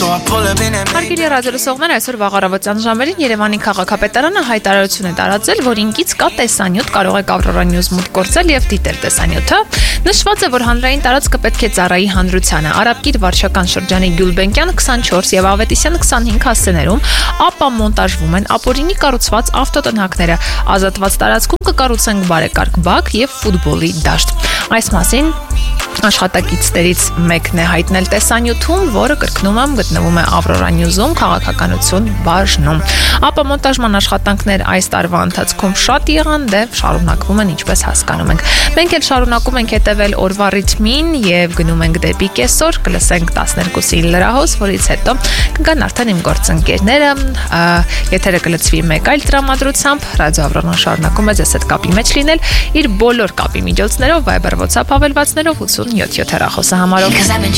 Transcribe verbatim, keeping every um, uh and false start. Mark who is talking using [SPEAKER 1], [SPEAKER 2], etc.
[SPEAKER 1] Հարգելի ռադիոլսողներ, այսօր վաղ առավոտյան ժամերին Երևանի քաղաքապետարանը հայտարարություն է տարածել, որ ինքից կա տեսանյութ, կարող եք Aurora News մուտք գործել եւ դիտել տեսանյութը։ Նշված է, որ հանրային տարածքը պետք է ծառայի հանրությանը։ Արաբկիր վարչական շրջանի Գյուլբենկյան քսանչորս եւ Ավետիսյան քսանհինգ հասցեներում ապա մոնտաժվում են ապօրինի կառուցված ավտոտնակները։ Ազատված տարածքում կկառուցենք բարեկարգ բակ եւ ֆուտբոլի դաշտ։ Այս մասին աշխատակիցներից մեկն է հայտնել տեսանյութում, որը կրկնում եմ գտնվում է Aurora News-ում քաղաքականություն բաժնում։ Ապա մոնտաժման աշխատանքներ այս տարվա ընթացքում շատ եղան, դե շարունակվում են, ինչպես հասկանում ենք։ Մենք էլ շարունակում ենք հետևել օրվա ռիթմին եւ գնում ենք դեպի կեսօր, կլսենք տասներկուսին լրահոս, որից հետո կգան արդեն իմ գործընկերները, եթերը կլցվի մեկ այլ տրամադրությամբ, ռադիո Aurora շարունակում է ձեզ հետ կապի մեջ լինել իր բոլոր կապի միջոցներով, Viber, WhatsApp հավելվածներով ութսուն յոթ յոթ հեռախոսահամարով։